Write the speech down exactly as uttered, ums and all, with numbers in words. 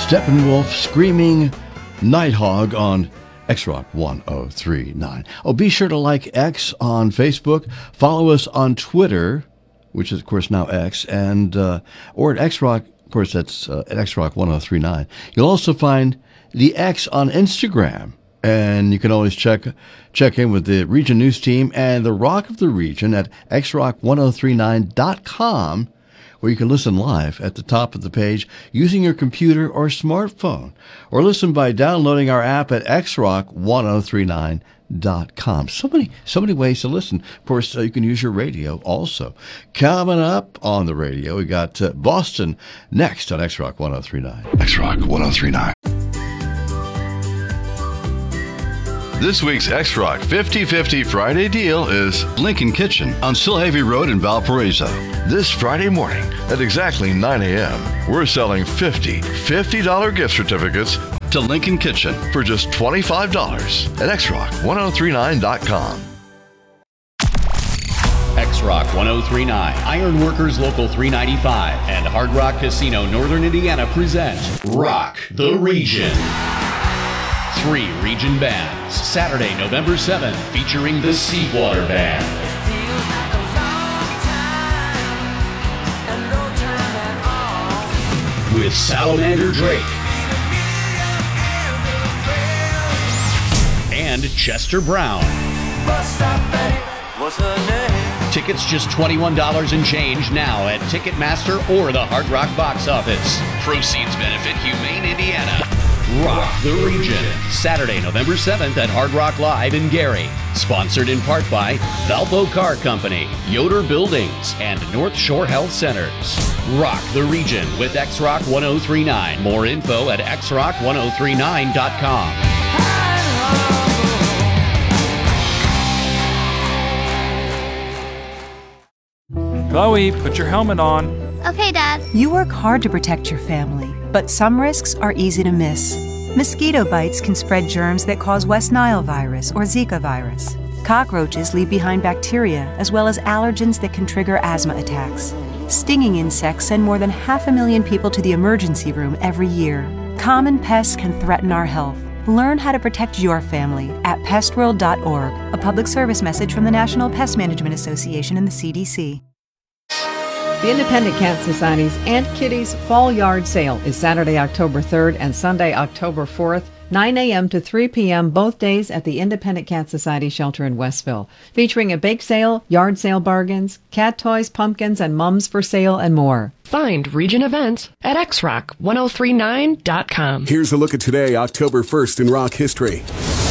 Steppenwolf Screaming Nighthawk on X-Rock one oh three point nine. Oh, be sure to like X on Facebook. Follow us on Twitter, which is, of course, now X, and uh, or at X-Rock. Of course, that's uh, at X-Rock one oh three point nine. You'll also find the X on Instagram, and you can always check check in with the Region News team and the Rock of the Region at X Rock ten thirty-nine dot com, where you can listen live at the top of the page using your computer or smartphone, or listen by downloading our app at X Rock ten thirty-nine dot com. So many, so many ways to listen. Of course, uh, you can use your radio also. Coming up on the radio, we got uh, Boston next on X Rock ten thirty-nine. X Rock ten thirty-nine. This week's X-Rock fifty fifty Friday deal is Lincoln Kitchen on Silhavy Road in Valparaiso. This Friday morning at exactly nine a.m., we're selling fifty fifty dollars gift certificates to Lincoln Kitchen for just twenty-five dollars at X Rock ten thirty-nine dot com. X-Rock ten thirty-nine, Ironworkers Local three ninety-five, and Hard Rock Casino Northern Indiana present Rock the Region. Three region bands, Saturday, November seventh, featuring the Seawater Band. With Salamander Drake. And Chester Brown. Tickets just twenty-one dollars and change now at Ticketmaster or the Hard Rock box office. Proceeds benefit Humane Indiana. Rock the Region, Saturday, November seventh at Hard Rock Live in Gary. Sponsored in part by Valpo Car Company, Yoder Buildings, and North Shore Health Centers. Rock the Region with X Rock ten thirty-nine. More info at X Rock ten thirty-nine dot com. Chloe, put your helmet on. Okay, Dad. You work hard to protect your family, but some risks are easy to miss. Mosquito bites can spread germs that cause West Nile virus or Zika virus. Cockroaches leave behind bacteria as well as allergens that can trigger asthma attacks. Stinging insects send more than half a million people to the emergency room every year. Common pests can threaten our health. Learn how to protect your family at pest world dot org, a public service message from the National Pest Management Association and the C D C. The Independent Cat Society's Aunt Kitty's Fall Yard Sale is Saturday, October third and Sunday, October fourth, nine a.m. to three p.m. both days at the Independent Cat Society shelter in Westville, featuring a bake sale, yard sale bargains, cat toys, pumpkins, and mums for sale, and more. Find Region Events at X Rock ten thirty-nine dot com. Here's a look at today, October first in rock history.